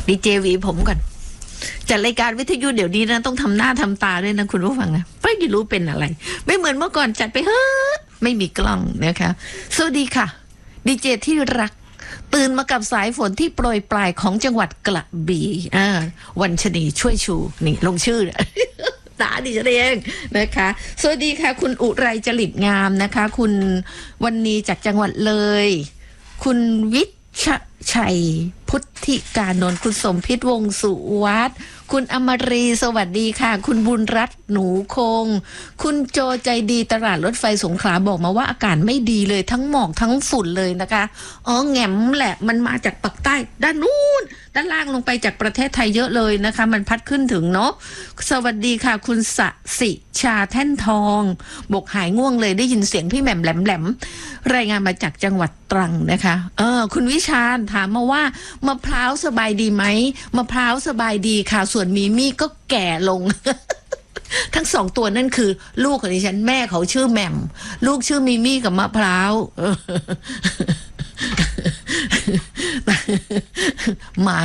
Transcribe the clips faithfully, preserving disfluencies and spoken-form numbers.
ดีเจวีผมก่อนจัดรายการวิทยุเดี๋ยวนี้นะต้องทำหน้าทำตาด้วยนะคุณผู้ฟังนะไม่รู้เป็นอะไรไม่เหมือนเมื่อก่อนจัดไปเฮ้อไม่มีกล้องนะคะสวัสดีค่ะดีเจที่รักตื่นมากับสายฝนที่โปรยปลายของจังหวัดกระบี่อ่าวันชนีช่วยชูนี่ลงชื่อ ตาดิฉันเองนะคะสวัสดีค่ะคุณอุไรจริตงามนะคะคุณวันนี้จากจังหวัดเลยคุณวิชชัยพุทธิกานนท์คุณสมพิษวงศ์สุวัฒน์คุณอมรีสวัสดีค่ะคุณบุญรัตน์หนูคงคุณโจใจดีตลาดรถไฟสงขลาบอกมาว่าอากาศไม่ดีเลยทั้งหมอกทั้งฝุ่นเลยนะคะอ๋อแง่มแหละมันมาจากปากใต้ด้านนู้นด้านล่างลงไปจากประเทศไทยเยอะเลยนะคะมันพัดขึ้นถึงเนาะสวัสดีค่ะคุณสสิชาแท่นทองบอกหายง่วงเลยได้ยินเสียงพี่แหม่มแหลมๆรายงานมาจากจังหวัดตรังนะคะเออคุณวิชาญถามมาว่ามะพร้าวสบายดีไหมมะพร้าวสบายดีค่ะส่วนมีมี่ก็แก่ลง ทั้งสองตัวนั่นคือลูกของดิฉันแม่เขาชื่อแหม่มลูกชื่อมีมี่กับมะพร้าวหมา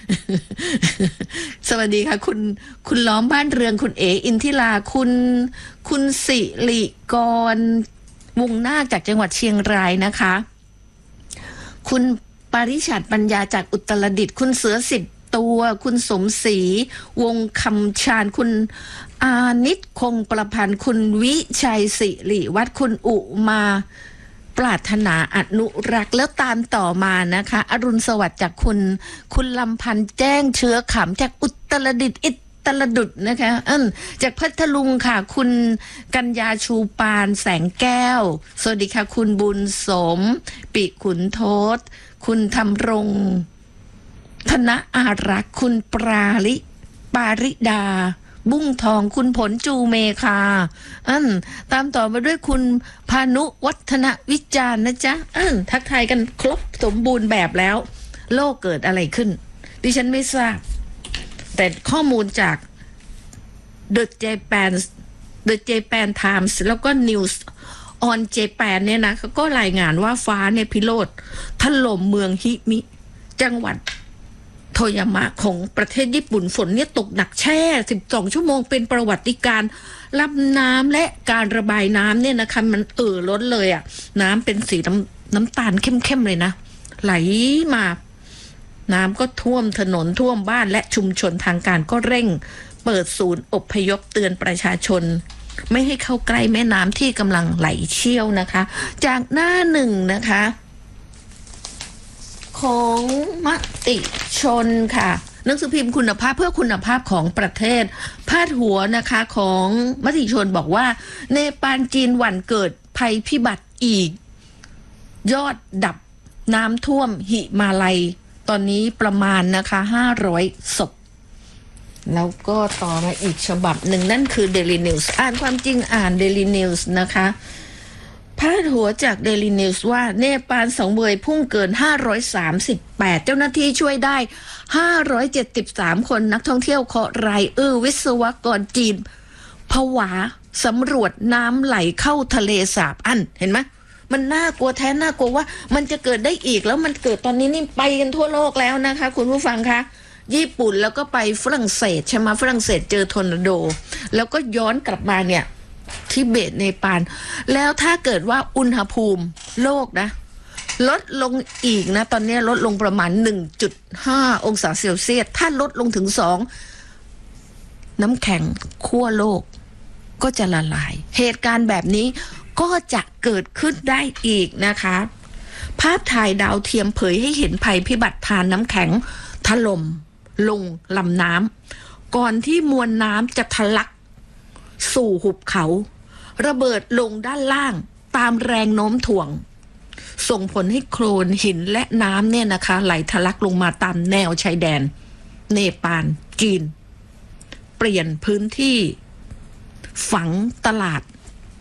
สวัสดีค่ะคุณคุณล้อมบ้านเรืองคุณเออินทิราคุณคุณสิริกรวงนาคจากจังหวัดเชียงรายนะคะคุณปริชัดปัญญาจากอุตรดิตถ์คุณเสือสิบตัวคุณสมศรีวงคำชาญคุณอานิตคงประพันธ์คุณวิชัยสิริวัฒน์คุณอุมาปรารถนาอนุรักษ์แล้วตามต่อมานะคะอรุณสวัสดิ์จากคุณคุณลำพันธ์แจ้งเชื้อขำจากอุตรดิตถ์อิตรดุษนะคะอืมจากพัทลุงค่ะคุณกัญญาชูปานแสงแก้วสวัสดีค่ะคุณบุญสมปิขุนโทษคุณธำรงธนอารักษ์คุณปราลิปาริดาบุ้งทองคุณผลจูเมคาอันตามต่อมาด้วยคุณพานุวัฒนวิจารณ์นะจ๊ะอันทักทายกันครบสมบูรณ์แบบแล้วโลกเกิดอะไรขึ้นดิฉันไม่ทราบแต่ข้อมูลจาก The Japan The Japan Times แล้วก็ News on Japan เนี่ยนะเขาก็รายงานว่าฟ้าเนี่ยพิโรธถล่มเมืองฮิมิจังหวัดโทยามะของประเทศญี่ปุ่นฝนเนี่ยตกหนักแช่สิบสองชั่วโมงเป็นประวัติการณ์รับน้ำและการระบายน้ำเนี่ยนะคะมันเอ่อล้นเลยอ่ะน้ำเป็นสีน้ำน้ำตาลเข้มๆเลยนะไหลมาน้ำก็ท่วมถนนท่วมบ้านและชุมชนทางการก็เร่งเปิดศูนย์อพยพเตือนประชาชนไม่ให้เข้าใกล้แม่น้ำที่กำลังไหลเชี่ยวนะคะจากหน้าหนึ่งนะคะของมติชนค่ะหนังสือพิมพ์คุณภาพเพื่อคุณภาพของประเทศพาดหัวนะคะของมติชนบอกว่าเนปาลจีนหวั่นเกิดภัยพิบัติอีกยอดดับน้ำท่วมหิมาลัยตอนนี้ประมาณนะคะห้าร้อยศพแล้วก็ต่อมาอีกฉบับหนึ่งนั่นคือ Daily News อ่านความจริงอ่าน Daily News นะคะพาดหัวจาก Daily News ว่าเนปาลสองเบยพุ่งเกินห้าร้อยสามสิบแปดเจ้าหน้าที่ช่วยได้ห้าร้อยเจ็ดสิบสามคนนักท่องเที่ยวเคาะไรอื้อวิศวกรจีนผวาสำรวจน้ำไหลเข้าทะเลสาบอันเห็นไหมมันน่ากลัวแท้น่ากลัวว่ามันจะเกิดได้อีกแล้วมันเกิดตอนนี้นี่ไปกันทั่วโลกแล้วนะคะคุณผู้ฟังคะญี่ปุ่นแล้วก็ไปฝรั่งเศสใช่ไหมฝรั่งเศสเจอทอร์นาโดแล้วก็ย้อนกลับมาเนี่ยทิเบตเนปาลแล้วถ้าเกิดว่าอุณหภูมิโลกนะลดลงอีกนะตอนนี้ลดลงประมาณ หนึ่งจุดห้า องศาเซลเซียสถ้าลดลงถึงสองน้ำแข็งขั้วโลกก็จะละลายเหตุการณ์แบบนี้ก็จะเกิดขึ้นได้อีกนะคะภาพถ่ายดาวเทียมเผยให้เห็นภัยพิบัติทานน้ำแข็งถล่มลงลำน้ำก่อนที่มวลน้ำจะทะลักสู่หุบเขาระเบิดลงด้านล่างตามแรงโน้มถ่วงส่งผลให้โคลนหินและน้ำเนี่ยนะคะไหลทะลักลงมาตามแนวชายแดนเนปาลจีนเปลี่ยนพื้นที่ฝังตลาด